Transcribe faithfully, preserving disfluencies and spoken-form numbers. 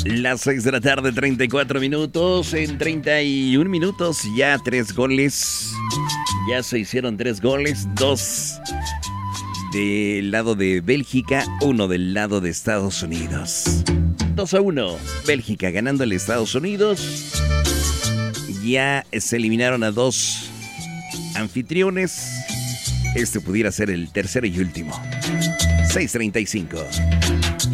Las seis de la tarde, treinta y cuatro minutos. En treinta y un minutos ya tres goles. Ya se hicieron tres goles. Dos del lado de Bélgica, uno del lado de Estados Unidos. dos a uno. Bélgica ganando al Estados Unidos. Ya se eliminaron a dos anfitriones. Este pudiera ser el tercero y último. seis treinta y cinco.